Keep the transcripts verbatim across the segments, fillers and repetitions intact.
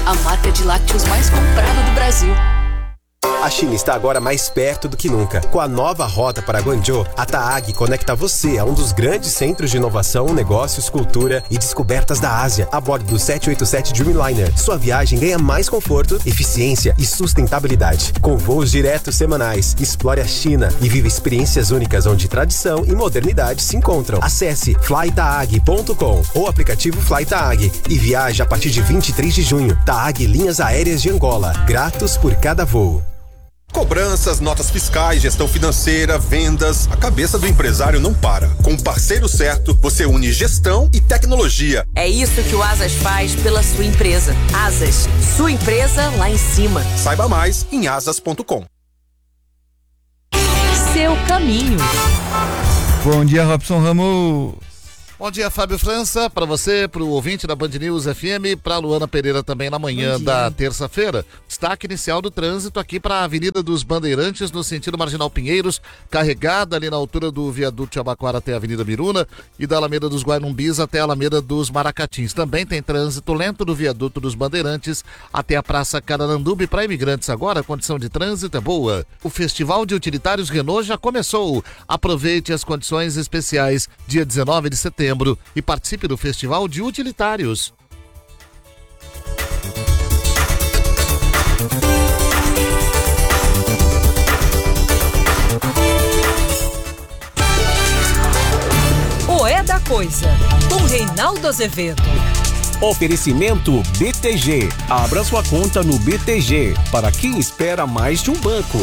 a marca de lácteos mais comprada do Brasil. A China está agora mais perto do que nunca. Com a nova rota para Guangzhou, a Taag conecta você a um dos grandes centros de inovação, negócios, cultura e descobertas da Ásia, a bordo do sete oito sete Dreamliner. Sua viagem ganha mais conforto, eficiência e sustentabilidade. Com voos diretos semanais, explore a China e viva experiências únicas onde tradição e modernidade se encontram. Acesse fly taag ponto com ou aplicativo FlyTaag e viaje a partir de vinte e três de junho. Taag Linhas Aéreas de Angola. Gratos por cada voo. Cobranças, notas fiscais, gestão financeira, vendas. A cabeça do empresário não para. Com o parceiro certo, você une gestão e tecnologia. É isso que o Asas faz pela sua empresa. Asas, sua empresa lá em cima. Saiba mais em asas ponto com. Seu caminho. Bom dia, Robson Ramos. Bom dia, Fábio França, para você, para o ouvinte da Band News F M, para Luana Pereira também na manhã da terça-feira. Destaque inicial do trânsito aqui para a Avenida dos Bandeirantes, no sentido Marginal Pinheiros, carregada ali na altura do viaduto Jabaquara até a Avenida Miruna e da Alameda dos Guainumbis até a Alameda dos Maracatins. Também tem trânsito lento do viaduto dos Bandeirantes até a Praça Carananduba. Para imigrantes agora, a condição de trânsito é boa. O Festival de Utilitários Renault já começou. Aproveite as condições especiais, dia dezenove de setembro. E participe do Festival de Utilitários. O É da Coisa, com Reinaldo Azevedo. Oferecimento B T G. Abra sua conta no B T G, para quem espera mais de um banco.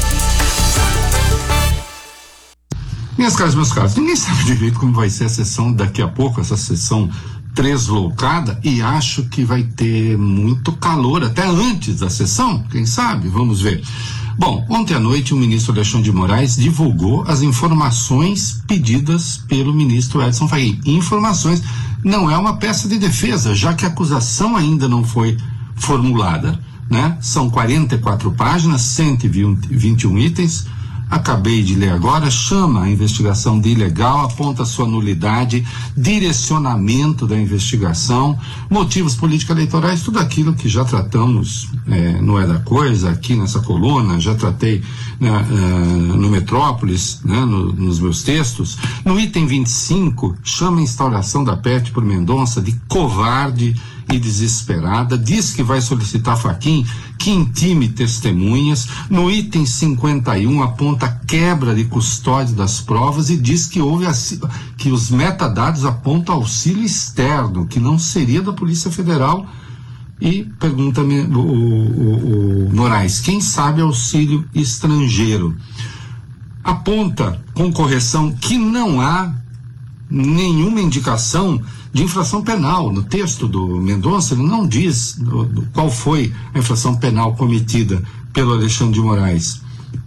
Minhas caras, meus caros, ninguém sabe direito como vai ser a sessão daqui a pouco, essa sessão tresloucada, e acho que vai ter muito calor até antes da sessão, quem sabe? Vamos ver. Bom, ontem à noite o ministro Alexandre de Moraes divulgou as informações pedidas pelo ministro Edson Fachin. Informações, não é uma peça de defesa, já que a acusação ainda não foi formulada, né? São quarenta e quatro páginas, cento e vinte e um itens. Acabei de ler agora, chama a investigação de ilegal, aponta sua nulidade, direcionamento da investigação, motivos político-eleitorais, tudo aquilo que já tratamos é, no É da Coisa, aqui nessa coluna, já tratei né, uh, no Metrópolis, né, no, nos meus textos. No item vinte e cinco, chama a instauração da P E T por Mendonça de covarde e desesperada, diz que vai solicitar Fachin que intime testemunhas. No item cinquenta e um aponta quebra de custódia das provas e diz que houve que os metadados apontam auxílio externo, que não seria da Polícia Federal. E pergunta-me o, o, o Moraes, quem sabe auxílio estrangeiro? Aponta com correção que não há nenhuma indicação de infração penal. No texto do Mendonça, ele não diz do, do, qual foi a infração penal cometida pelo Alexandre de Moraes.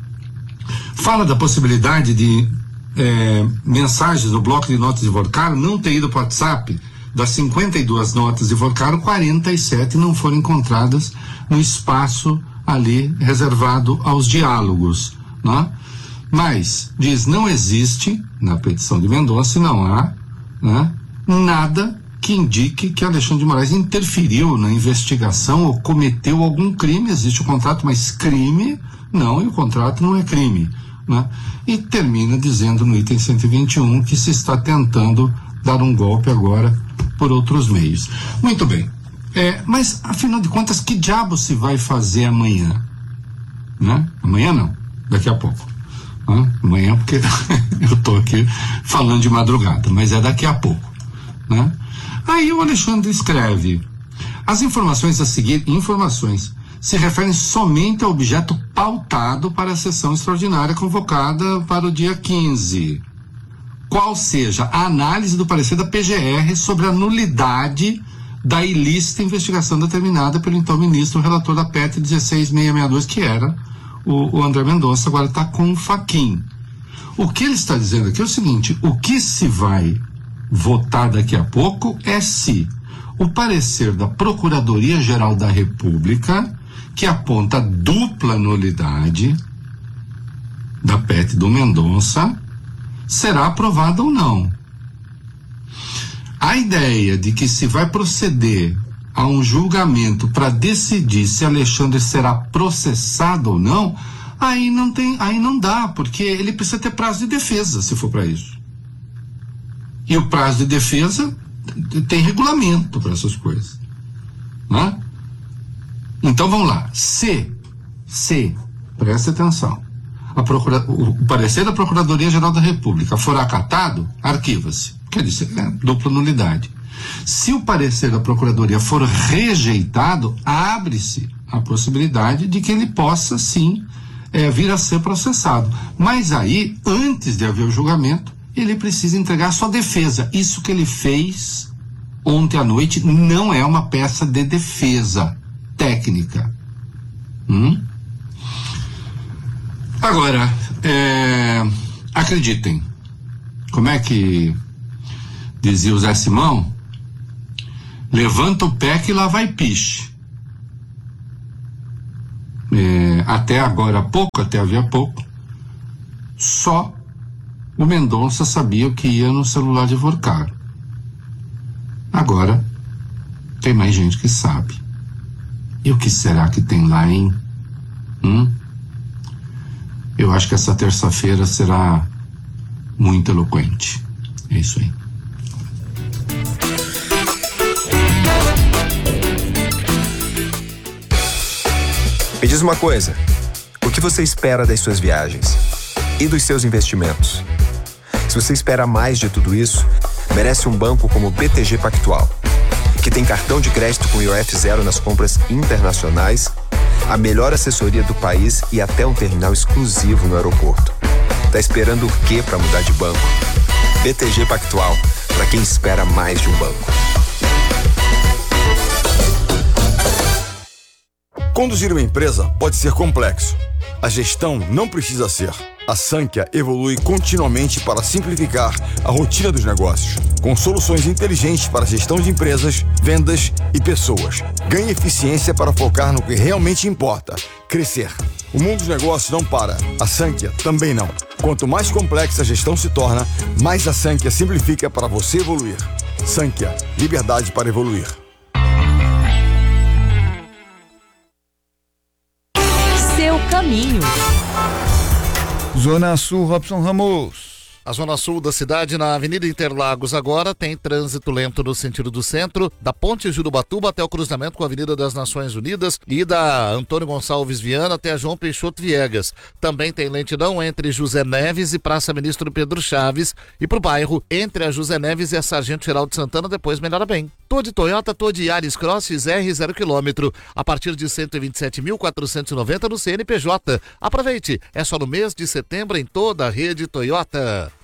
Fala da possibilidade de é, mensagens do bloco de notas de Vorcaro não ter ido para o WhatsApp. Das cinquenta e duas notas de Vorcaro, quarenta e sete não foram encontradas no espaço ali reservado aos diálogos, né? Mas diz, não existe na petição de Mendonça, não há, né, nada que indique que Alexandre de Moraes interferiu na investigação ou cometeu algum crime. Existe o contrato, mas crime não, e o contrato não é crime, né? E termina dizendo no item cento e vinte e um que se está tentando dar um golpe agora por outros meios. Muito bem, é, mas afinal de contas, que diabo se vai fazer amanhã? Né? Amanhã não, daqui a pouco. Né? Amanhã porque eu estou aqui falando de madrugada, mas é daqui a pouco. Né? Aí o Alexandre escreve: as informações a seguir, informações, se referem somente ao objeto pautado para a sessão extraordinária convocada para o dia quinze. Qual seja a análise do parecer da P G R sobre a nulidade da ilícita investigação determinada pelo então ministro relator da P E T dezesseis mil seiscentos e sessenta e dois, que era o, o André Mendonça, agora está com o Fachin. O que ele está dizendo aqui é o seguinte: o que se vai votar daqui a pouco é se o parecer da Procuradoria-Geral da República, que aponta dupla nulidade da P E T do Mendonça, será aprovado ou não. A ideia de que se vai proceder a um julgamento para decidir se Alexandre será processado ou não, aí não tem, aí não dá, porque ele precisa ter prazo de defesa, se for para isso. E o prazo de defesa tem regulamento para essas coisas, né? Então vamos lá. Se, se, preste atenção, a procura, o, o parecer da Procuradoria-Geral da República for acatado, arquiva-se. Quer dizer, é dupla nulidade. Se o parecer da Procuradoria for rejeitado, abre-se a possibilidade de que ele possa, sim, é, vir a ser processado. Mas aí, antes de haver o julgamento, ele precisa entregar sua defesa. Isso que ele fez ontem à noite não é uma peça de defesa técnica. Hum? Agora, é, acreditem, como é que dizia o Zé Simão? Levanta o pé que lá vai piche. É, até agora há pouco, até havia pouco, só o Mendonça sabia o que ia no celular de Vorcar. Agora tem mais gente que sabe. E o que será que tem lá, hein? Hum? Eu acho que essa terça-feira será muito eloquente. É isso aí. Me diz uma coisa, o que você espera das suas viagens e dos seus investimentos? Se você espera mais de tudo isso, merece um banco como o B T G Pactual, que tem cartão de crédito com I O F zero nas compras internacionais, a melhor assessoria do país e até um terminal exclusivo no aeroporto. Tá esperando o quê para mudar de banco? B T G Pactual, para quem espera mais de um banco. Conduzir uma empresa pode ser complexo. A gestão não precisa ser. A Sankhya evolui continuamente para simplificar a rotina dos negócios, com soluções inteligentes para a gestão de empresas, vendas e pessoas. Ganhe eficiência para focar no que realmente importa: crescer. O mundo dos negócios não para. A Sankhya também não. Quanto mais complexa a gestão se torna, mais a Sankhya simplifica para você evoluir. Sankhya, liberdade para evoluir. Seu caminho. Zona Sul, Robson Ramos. A zona sul da cidade, na Avenida Interlagos, agora tem trânsito lento no sentido do centro, da Ponte Jurubatuba até o cruzamento com a Avenida das Nações Unidas e da Antônio Gonçalves Viana até a João Peixoto Viegas. Também tem lentidão entre José Neves e Praça Ministro Pedro Chaves e pro bairro entre a José Neves e a Sargento Geraldo Santana, depois melhora bem. Tô de Toyota, tô de Yaris Cross R zero quilômetro, a partir de cento e vinte e sete mil quatrocentos e noventa no C N P J. Aproveite, é só no mês de setembro em toda a rede Toyota.